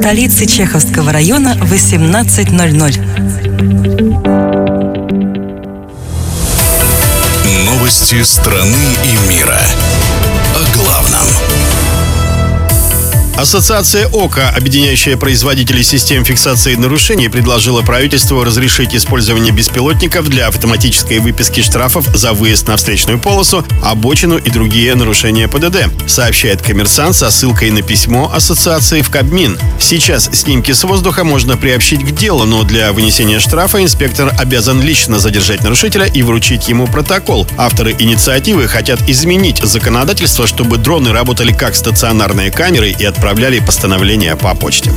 столицы Чеховского района 18:00. Новости страны и мира. О главном. Ассоциация ОКО, объединяющая производителей систем фиксации нарушений, предложила правительству разрешить использование беспилотников для автоматической выписки штрафов за выезд на встречную полосу, обочину и другие нарушения ПДД, сообщает «Коммерсант» со ссылкой на письмо ассоциации в Кабмин. Сейчас снимки с воздуха можно приобщить к делу, но для вынесения штрафа инспектор обязан лично задержать нарушителя и вручить ему протокол. Авторы инициативы хотят изменить законодательство, чтобы дроны работали как стационарные камеры и отправляли постановления по почте.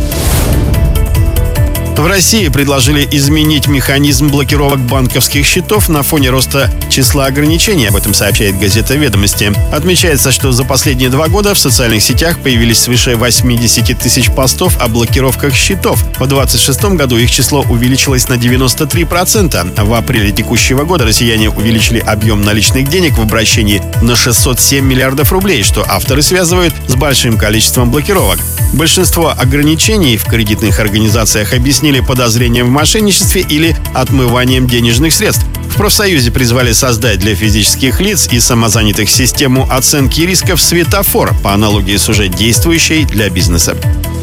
В России предложили изменить механизм блокировок банковских счетов на фоне роста числа ограничений. Об этом сообщает газета «Ведомости». Отмечается, что за последние 2 года в социальных сетях появились свыше 80 тысяч постов о блокировках счетов. В 2026 году их число увеличилось на 93%. В апреле текущего года россияне увеличили объем наличных денег в обращении на 607 миллиардов рублей, что авторы связывают с большим количеством блокировок. Большинство ограничений в кредитных организациях объяснили подозрением в мошенничестве или отмыванием денежных средств. В профсоюзе призвали создать для физических лиц и самозанятых систему оценки рисков «Светофор» по аналогии с уже действующей для бизнеса.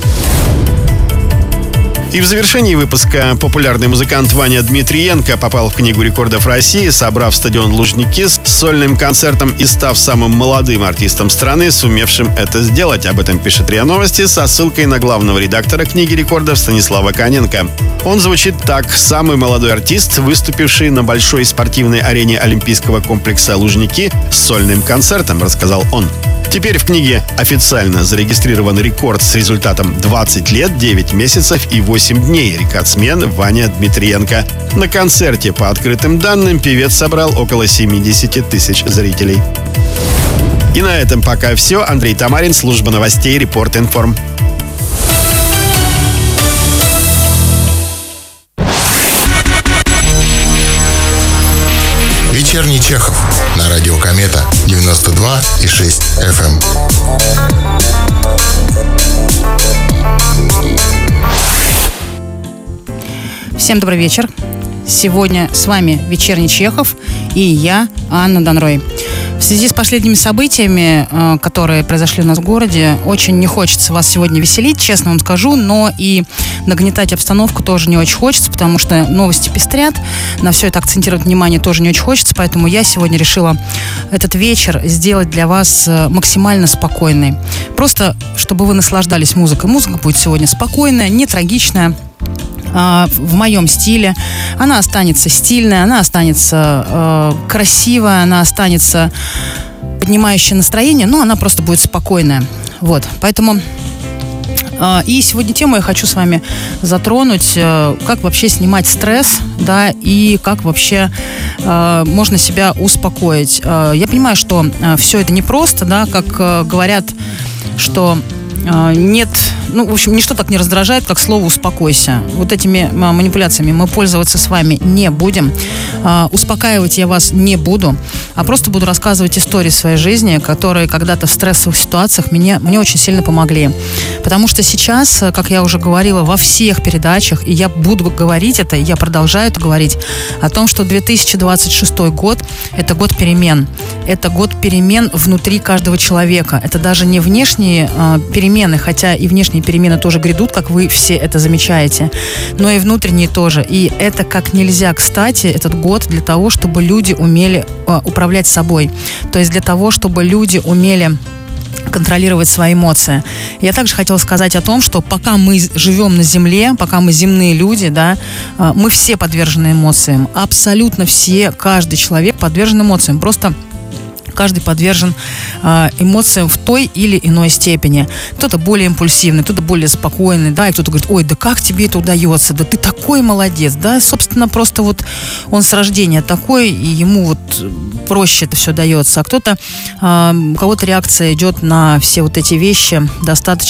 И в завершении выпуска популярный музыкант Ваня Дмитриенко попал в Книгу рекордов России, собрав стадион Лужники с сольным концертом и став самым молодым артистом страны, сумевшим это сделать. Об этом пишет РИА Новости со ссылкой на главного редактора Книги рекордов Станислава Каненко. Он звучит так: самый молодой артист, выступивший на большой спортивной арене Олимпийского комплекса Лужники с сольным концертом, рассказал он. Теперь в книге официально зарегистрирован рекорд с результатом 20 лет, 9 месяцев и 8 дней. Рекордсмен Ваня Дмитриенко. На концерте, по открытым данным, певец собрал около 70 тысяч зрителей. И на этом пока все. Андрей Тамарин, служба новостей Репорт Информ. Вечерний Чехов на радио Комета 92,6 FM. Всем добрый вечер. Сегодня с вами Вечерний Чехов и я, Анна Донрой. В связи с последними событиями, которые произошли у нас в городе, очень не хочется вас сегодня веселить, честно вам скажу, но и нагнетать обстановку тоже не очень хочется, потому что новости пестрят, на все это акцентировать внимание тоже не очень хочется, поэтому я сегодня решила этот вечер сделать для вас максимально спокойный. Просто, чтобы вы наслаждались музыкой. Музыка будет сегодня спокойная, не трагичная, в моем стиле. Она останется стильная, она останется красивая, она останется поднимающая настроение, но она просто будет спокойная. Вот, поэтому... И сегодня тему я хочу с вами затронуть, как вообще снимать стресс, да, и как вообще можно себя успокоить. Я понимаю, что все это непросто, да, как говорят, что нет, ну, в общем, ничто так не раздражает, как слово «успокойся». Вот этими манипуляциями мы пользоваться с вами не будем. Успокаивать я вас не буду, а просто буду рассказывать истории своей жизни, которые когда-то в стрессовых ситуациях мне очень сильно помогли. Потому что сейчас, как я уже говорила во всех передачах, и я буду говорить это, и я продолжаю это говорить, о том, что 2026 год – это год перемен. Это год перемен внутри каждого человека. Это даже не внешние перемены, хотя и внешние перемены тоже грядут, как вы все это замечаете, но и внутренние тоже. И это как нельзя кстати, этот год для того, чтобы люди умели управлять собой. То есть для того, чтобы люди умели контролировать свои эмоции. Я также хотела сказать о том, что пока мы живем на земле, пока мы земные люди, да, мы все подвержены эмоциям. Абсолютно все, каждый человек подвержен эмоциям. Просто каждый подвержен эмоциям в той или иной степени. Кто-то более импульсивный, кто-то более спокойный, да, и кто-то говорит: ой, да как тебе это удается, да ты такой молодец, да, собственно, просто вот он с рождения такой, и ему вот проще это все дается. А кто-то, у кого-то реакция идет на все вот эти вещи достаточно